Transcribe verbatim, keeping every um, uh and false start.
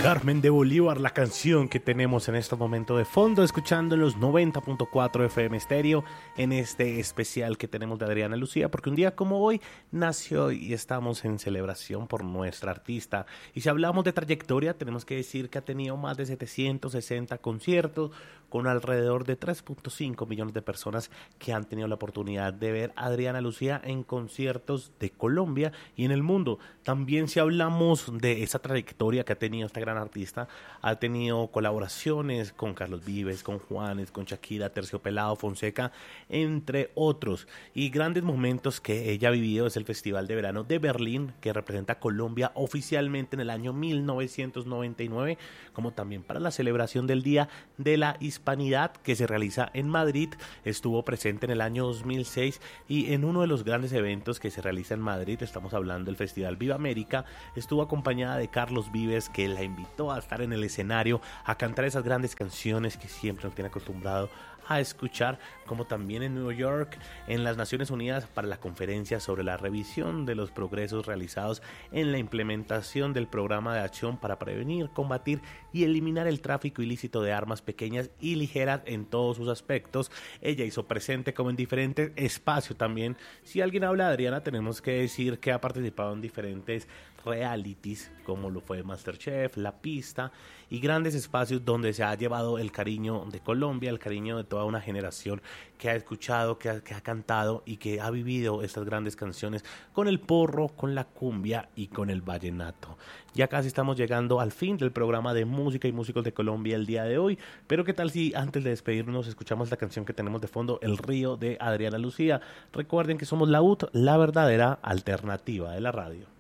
Carmen de Bolívar, la canción que tenemos en este momento de fondo, escuchando los noventa punto cuatro F M Stereo en este especial que tenemos de Adriana Lucía, porque un día como hoy nació y estamos en celebración por nuestra artista. Y si hablamos de trayectoria, tenemos que decir que ha tenido más de setecientos sesenta conciertos con alrededor de tres punto cinco millones de personas que han tenido la oportunidad de ver a Adriana Lucía en conciertos de Colombia y en el mundo. También si hablamos de esa trayectoria que ha tenido esta gran artista, ha tenido colaboraciones con Carlos Vives, con Juanes, con Shakira, Terciopelado, Fonseca, entre otros. Y grandes momentos que ella ha vivido es el Festival de Verano de Berlín, que representa a Colombia oficialmente en el año mil novecientos noventa y nueve, como también para la celebración del Día de la Hispanidad, que se realiza en Madrid. Estuvo presente en el año dos mil seis y en uno de los grandes eventos que se realiza en Madrid, estamos hablando del Festival Viva América, estuvo acompañada de Carlos Vives, que la invitó a estar en el escenario a cantar esas grandes canciones que siempre nos tiene acostumbrado a escuchar, como también en New York, en las Naciones Unidas, para la conferencia sobre la revisión de los progresos realizados en la implementación del programa de acción para prevenir, combatir y eliminar el tráfico ilícito de armas pequeñas y ligeras en todos sus aspectos. Ella hizo presente como en diferentes espacios también. Si alguien habla de Adriana, tenemos que decir que ha participado en diferentes realities, como lo fue MasterChef, La Pista, y grandes espacios donde se ha llevado el cariño de Colombia, el cariño de toda una generación que ha escuchado, que ha, que ha cantado y que ha vivido estas grandes canciones con el porro, con la cumbia y con el vallenato. Ya casi estamos llegando al fin del programa de música y músicos de Colombia el día de hoy, pero qué tal si antes de despedirnos escuchamos la canción que tenemos de fondo, El Río, de Adriana Lucía. Recuerden que somos la U T, la verdadera alternativa de la radio.